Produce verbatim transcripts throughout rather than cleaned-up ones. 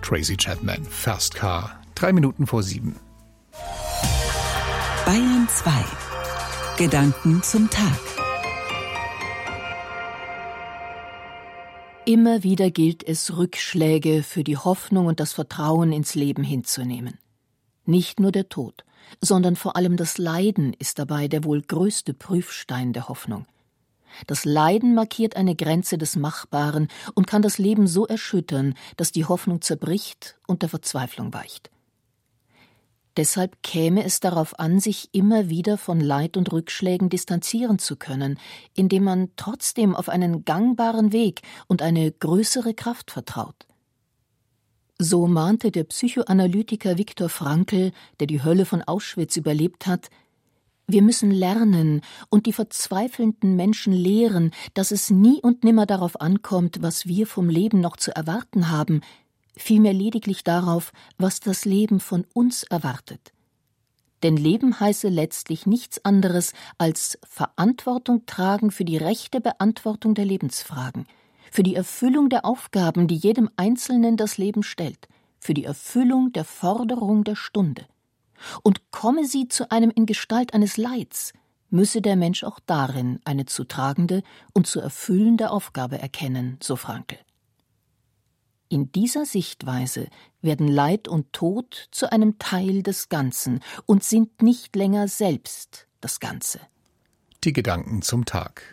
Tracy Chapman, Fast Car, drei Minuten vor sieben. Bayern zwei. Gedanken zum Tag. Immer wieder gilt es, Rückschläge für die Hoffnung und das Vertrauen ins Leben hinzunehmen. Nicht nur der Tod, sondern vor allem das Leiden ist dabei der wohl größte Prüfstein der Hoffnung. Das Leiden markiert eine Grenze des Machbaren und kann das Leben so erschüttern, dass die Hoffnung zerbricht und der Verzweiflung weicht. Deshalb käme es darauf an, sich immer wieder von Leid und Rückschlägen distanzieren zu können, indem man trotzdem auf einen gangbaren Weg und eine größere Kraft vertraut. So mahnte der Psychoanalytiker Viktor Frankl, der die Hölle von Auschwitz überlebt hat: Wir müssen lernen und die verzweifelnden Menschen lehren, dass es nie und nimmer darauf ankommt, was wir vom Leben noch zu erwarten haben, vielmehr lediglich darauf, was das Leben von uns erwartet. Denn Leben heiße letztlich nichts anderes als Verantwortung tragen für die rechte Beantwortung der Lebensfragen, für die Erfüllung der Aufgaben, die jedem Einzelnen das Leben stellt, für die Erfüllung der Forderung der Stunde. Und komme sie zu einem in Gestalt eines Leids, müsse der Mensch auch darin eine zu tragende und zu erfüllende Aufgabe erkennen, so Frankl. In dieser Sichtweise werden Leid und Tod zu einem Teil des Ganzen und sind nicht länger selbst das Ganze. Die Gedanken zum Tag.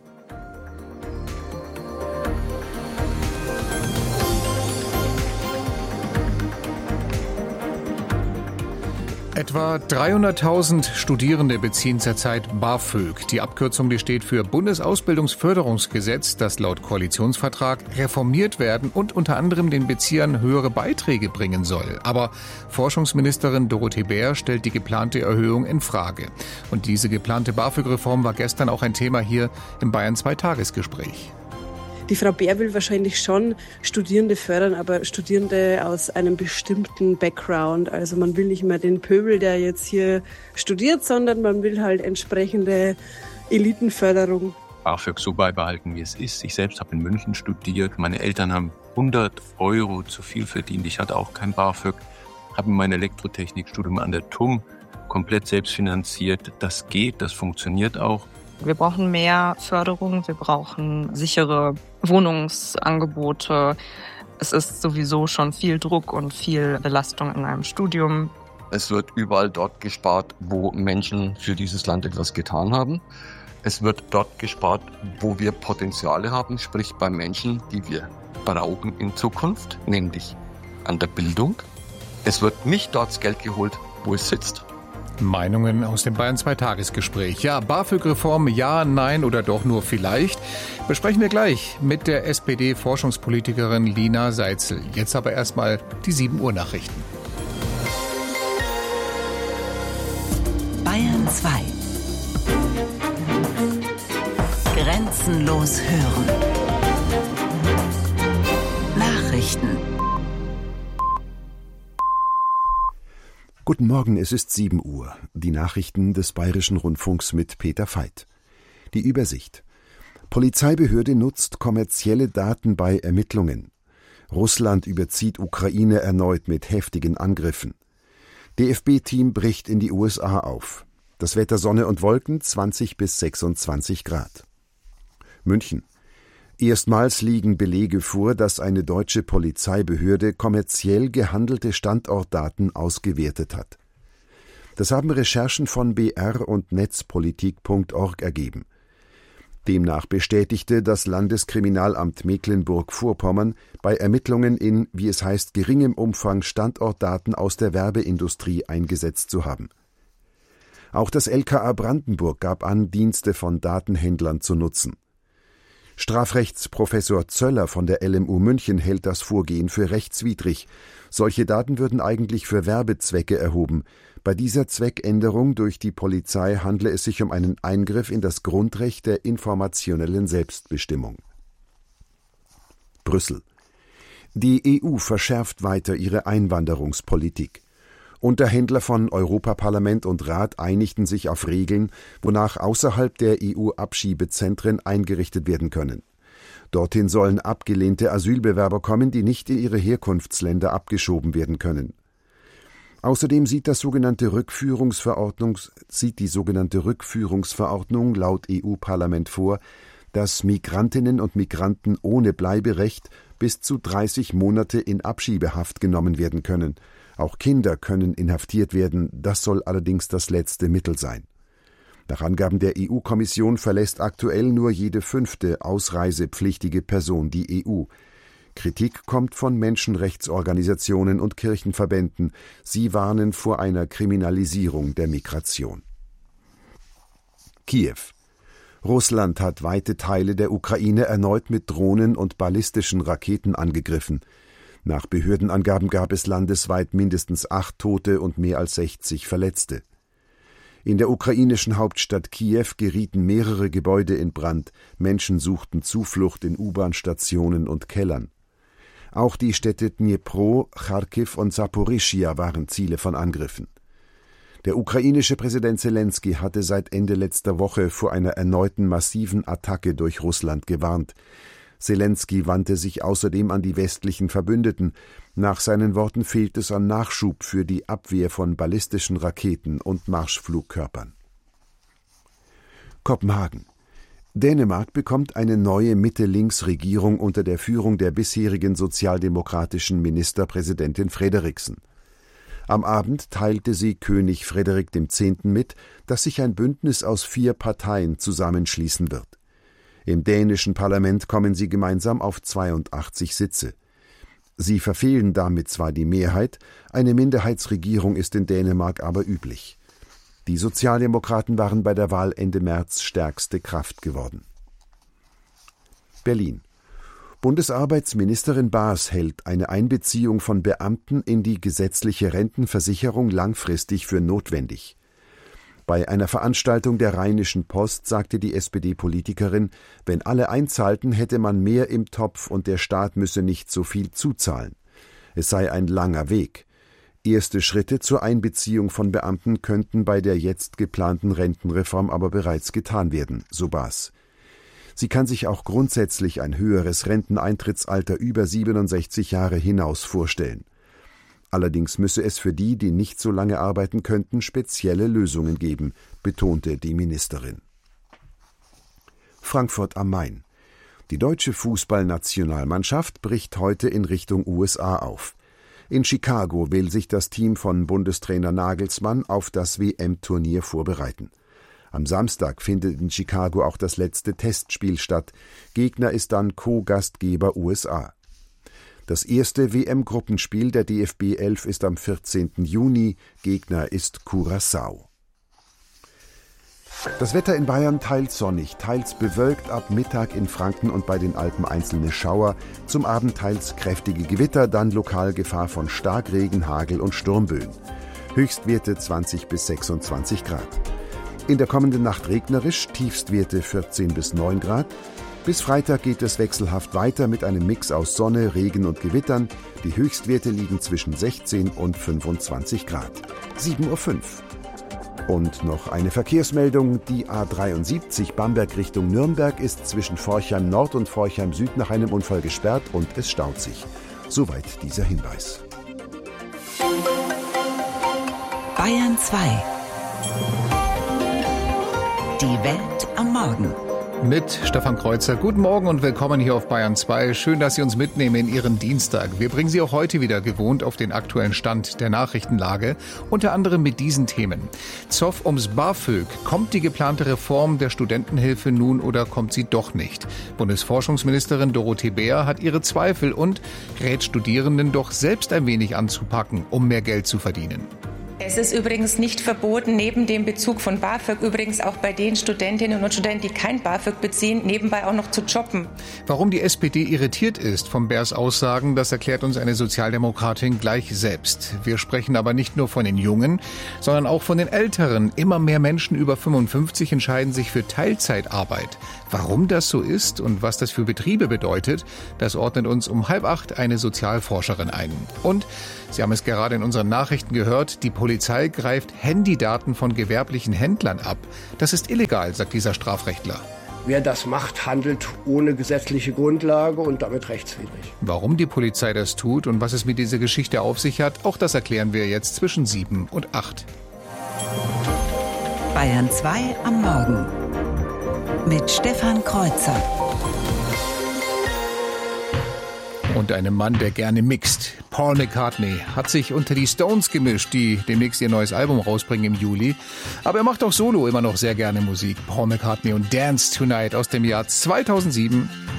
Etwa dreihunderttausend Studierende beziehen zurzeit BAföG. Die Abkürzung, die steht für Bundesausbildungsförderungsgesetz, das laut Koalitionsvertrag reformiert werden und unter anderem den Beziehern höhere Beiträge bringen soll. Aber Forschungsministerin Dorothee Bär stellt die geplante Erhöhung in Frage. Und diese geplante BAföG-Reform war gestern auch ein Thema hier im Bayern zwei Tagesgespräch. Die Frau Bär will wahrscheinlich schon Studierende fördern, aber Studierende aus einem bestimmten Background. Also man will nicht mehr den Pöbel, der jetzt hier studiert, sondern man will halt entsprechende Elitenförderung. BAföG so beibehalten, wie es ist. Ich selbst habe in München studiert. Meine Eltern haben hundert Euro zu viel verdient. Ich hatte auch kein BAföG. Habe mein Elektrotechnikstudium an der T U M komplett selbst finanziert. Das geht, das funktioniert auch. Wir brauchen mehr Förderung, wir brauchen sichere Wohnungsangebote. Es ist sowieso schon viel Druck und viel Belastung in einem Studium. Es wird überall dort gespart, wo Menschen für dieses Land etwas getan haben. Es wird dort gespart, wo wir Potenziale haben, sprich bei Menschen, die wir brauchen in Zukunft, nämlich an der Bildung. Es wird nicht dort das Geld geholt, wo es sitzt. Meinungen aus dem Bayern zwei Tagesgespräch. Ja, BAföG-Reform, ja, nein oder doch nur vielleicht. Besprechen wir gleich mit der S P D-Forschungspolitikerin Lina Seitzel. Jetzt aber erstmal die sieben Uhr Nachrichten. Bayern zwei. Grenzenlos hören. Nachrichten. Guten Morgen, es ist sieben Uhr. Die Nachrichten des Bayerischen Rundfunks mit Peter Veit. Die Übersicht. Polizeibehörde nutzt kommerzielle Daten bei Ermittlungen. Russland überzieht Ukraine erneut mit heftigen Angriffen. D F B-Team bricht in die U S A auf. Das Wetter Sonne und Wolken, zwanzig bis sechsundzwanzig Grad. München. Erstmals liegen Belege vor, dass eine deutsche Polizeibehörde kommerziell gehandelte Standortdaten ausgewertet hat. Das haben Recherchen von B R und netzpolitik punkt org ergeben. Demnach bestätigte das Landeskriminalamt Mecklenburg-Vorpommern bei Ermittlungen in, wie es heißt, geringem Umfang Standortdaten aus der Werbeindustrie eingesetzt zu haben. Auch das L K A Brandenburg gab an, Dienste von Datenhändlern zu nutzen. Strafrechtsprofessor Zöller von der L M U München hält das Vorgehen für rechtswidrig. Solche Daten würden eigentlich für Werbezwecke erhoben. Bei dieser Zweckänderung durch die Polizei handle es sich um einen Eingriff in das Grundrecht der informationellen Selbstbestimmung. Brüssel. Die E U verschärft weiter ihre Einwanderungspolitik. Unterhändler von Europaparlament und Rat einigten sich auf Regeln, wonach außerhalb der E U Abschiebezentren eingerichtet werden können. Dorthin sollen abgelehnte Asylbewerber kommen, die nicht in ihre Herkunftsländer abgeschoben werden können. Außerdem sieht, das sogenannte Rückführungsverordnung, sieht die sogenannte Rückführungsverordnung laut E U-Parlament vor, dass Migrantinnen und Migranten ohne Bleiberecht bis zu dreißig Monate in Abschiebehaft genommen werden können. Auch Kinder können inhaftiert werden, das soll allerdings das letzte Mittel sein. Nach Angaben der E U-Kommission verlässt aktuell nur jede fünfte ausreisepflichtige Person die E U. Kritik kommt von Menschenrechtsorganisationen und Kirchenverbänden. Sie warnen vor einer Kriminalisierung der Migration. Kiew. Russland hat weite Teile der Ukraine erneut mit Drohnen und ballistischen Raketen angegriffen. Nach Behördenangaben gab es landesweit mindestens acht Tote und mehr als sechzig Verletzte. In der ukrainischen Hauptstadt Kiew gerieten mehrere Gebäude in Brand. Menschen suchten Zuflucht in U-Bahn-Stationen und Kellern. Auch die Städte Dnipro, Charkiw und Saporischschja waren Ziele von Angriffen. Der ukrainische Präsident Selenskyj hatte seit Ende letzter Woche vor einer erneuten massiven Attacke durch Russland gewarnt. Selenskyj wandte sich außerdem an die westlichen Verbündeten. Nach seinen Worten fehlt es an Nachschub für die Abwehr von ballistischen Raketen und Marschflugkörpern. Kopenhagen. Dänemark bekommt eine neue Mitte-Links-Regierung unter der Führung der bisherigen sozialdemokratischen Ministerpräsidentin Frederiksen. Am Abend teilte sie König Frederik der Zehnte mit, dass sich ein Bündnis aus vier Parteien zusammenschließen wird. Im dänischen Parlament kommen sie gemeinsam auf zweiundachtzig Sitze. Sie verfehlen damit zwar die Mehrheit, eine Minderheitsregierung ist in Dänemark aber üblich. Die Sozialdemokraten waren bei der Wahl Ende März stärkste Kraft geworden. Berlin. Bundesarbeitsministerin Baas hält eine Einbeziehung von Beamten in die gesetzliche Rentenversicherung langfristig für notwendig. Bei einer Veranstaltung der Rheinischen Post sagte die S P D-Politikerin, wenn alle einzahlten, hätte man mehr im Topf und der Staat müsse nicht so viel zuzahlen. Es sei ein langer Weg. Erste Schritte zur Einbeziehung von Beamten könnten bei der jetzt geplanten Rentenreform aber bereits getan werden, so Baas. Sie kann sich auch grundsätzlich ein höheres Renteneintrittsalter über siebenundsechzig Jahre hinaus vorstellen. Allerdings müsse es für die, die nicht so lange arbeiten könnten, spezielle Lösungen geben, betonte die Ministerin. Frankfurt am Main. Die deutsche Fußballnationalmannschaft bricht heute in Richtung U S A auf. In Chicago will sich das Team von Bundestrainer Nagelsmann auf das W M-Turnier vorbereiten. Am Samstag findet in Chicago auch das letzte Testspiel statt. Gegner ist dann Co-Gastgeber U S A. Das erste W M-Gruppenspiel der D F B elf ist am vierzehnten Juni. Gegner ist Curaçao. Das Wetter in Bayern teils sonnig, teils bewölkt, ab Mittag in Franken und bei den Alpen einzelne Schauer, zum Abend teils kräftige Gewitter, dann lokal Gefahr von Starkregen, Hagel und Sturmböen. Höchstwerte zwanzig bis sechsundzwanzig Grad. In der kommenden Nacht regnerisch, Tiefstwerte vierzehn bis neun Grad. Bis Freitag geht es wechselhaft weiter mit einem Mix aus Sonne, Regen und Gewittern. Die Höchstwerte liegen zwischen sechzehn und fünfundzwanzig Grad. sieben Uhr fünf. Und noch eine Verkehrsmeldung. Die A dreiundsiebzig Bamberg Richtung Nürnberg ist zwischen Forchheim Nord und Forchheim Süd nach einem Unfall gesperrt und es staut sich. Soweit dieser Hinweis. Bayern zwei. Die Welt am Morgen. Mit Stefan Kreuzer. Guten Morgen und willkommen hier auf Bayern zwei. Schön, dass Sie uns mitnehmen in Ihren Dienstag. Wir bringen Sie auch heute wieder gewohnt auf den aktuellen Stand der Nachrichtenlage, unter anderem mit diesen Themen. Zoff ums BAföG. Kommt die geplante Reform der Studentenhilfe nun oder kommt sie doch nicht? Bundesforschungsministerin Dorothee Bär hat ihre Zweifel und rät Studierenden doch selbst ein wenig anzupacken, um mehr Geld zu verdienen. Es ist übrigens nicht verboten, neben dem Bezug von BAföG übrigens auch bei den Studentinnen und Studenten, die kein BAföG beziehen, nebenbei auch noch zu jobben. Warum die S P D irritiert ist von Bärs Aussagen, das erklärt uns eine Sozialdemokratin gleich selbst. Wir sprechen aber nicht nur von den Jungen, sondern auch von den Älteren. Immer mehr Menschen über fünfundfünfzig entscheiden sich für Teilzeitarbeit. Warum das so ist und was das für Betriebe bedeutet, das ordnet uns um halb acht eine Sozialforscherin ein. Und Sie haben es gerade in unseren Nachrichten gehört, die Polizei greift Handydaten von gewerblichen Händlern ab. Das ist illegal, sagt dieser Strafrechtler. Wer das macht, handelt ohne gesetzliche Grundlage und damit rechtswidrig. Warum die Polizei das tut und was es mit dieser Geschichte auf sich hat, auch das erklären wir jetzt zwischen sieben und acht. Bayern zwei am Morgen mit Stefan Kreuzer. Und einem Mann, der gerne mixt. Paul McCartney hat sich unter die Stones gemischt, die demnächst ihr neues Album rausbringen im Juli. Aber er macht auch solo immer noch sehr gerne Musik. Paul McCartney und Dance Tonight aus dem Jahr zweitausendsieben.